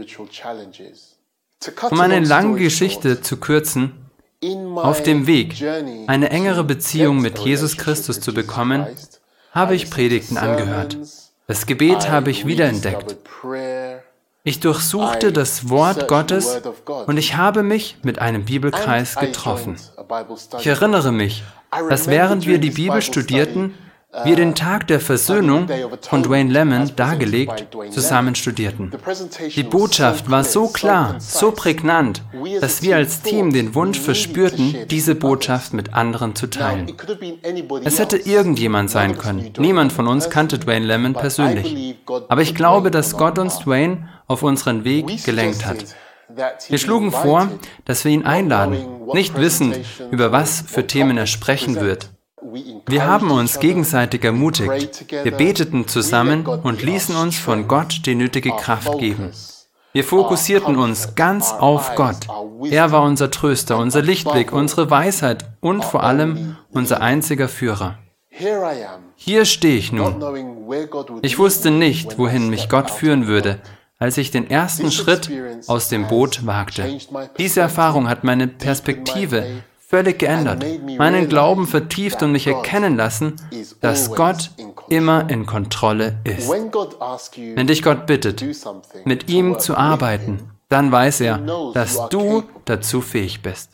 Um eine lange Geschichte zu kürzen, auf dem Weg, eine engere Beziehung mit Jesus Christus zu bekommen, habe ich Predigten angehört. Das Gebet habe ich wiederentdeckt. Ich durchsuchte das Wort Gottes und ich habe mich mit einem Bibelkreis getroffen. Ich erinnere mich, dass während wir die Bibel studierten, wir den Tag der Versöhnung von Dwayne Lemon dargelegt zusammen studierten. Die Botschaft war so klar, so prägnant, dass wir als Team den Wunsch verspürten, diese Botschaft mit anderen zu teilen. Es hätte irgendjemand sein können. Niemand von uns kannte Dwayne Lemon persönlich. Aber ich glaube, dass Gott uns Dwayne auf unseren Weg gelenkt hat. Wir schlugen vor, dass wir ihn einladen, nicht wissend, über was für Themen er sprechen wird. Wir haben uns gegenseitig ermutigt. Wir beteten zusammen und ließen uns von Gott die nötige Kraft geben. Wir fokussierten uns ganz auf Gott. Er war unser Tröster, unser Lichtblick, unsere Weisheit und vor allem unser einziger Führer. Hier stehe ich nun. Ich wusste nicht, wohin mich Gott führen würde, als ich den ersten Schritt aus dem Boot wagte. Diese Erfahrung hat meine Perspektive völlig geändert, meinen Glauben vertieft und mich erkennen lassen, dass Gott immer in Kontrolle ist. Wenn dich Gott bittet, mit ihm zu arbeiten, dann weiß er, dass du dazu fähig bist.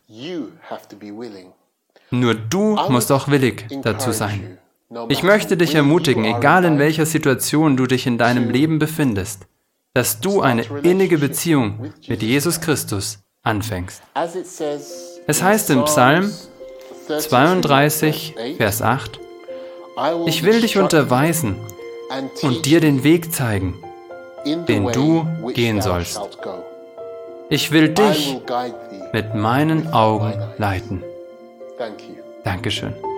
Nur du musst auch willig dazu sein. Ich möchte dich ermutigen, egal in welcher Situation du dich in deinem Leben befindest, dass du eine innige Beziehung mit Jesus Christus anfängst. Es heißt im Psalm 32, Vers 8, ich will dich unterweisen und dir den Weg zeigen, den du gehen sollst. Ich will dich mit meinen Augen leiten. Dankeschön.